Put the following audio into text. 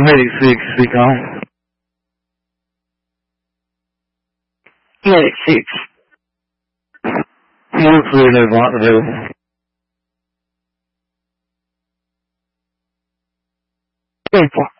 Medic 6, speak on. Medic 6. More clear, no bot available. Simple.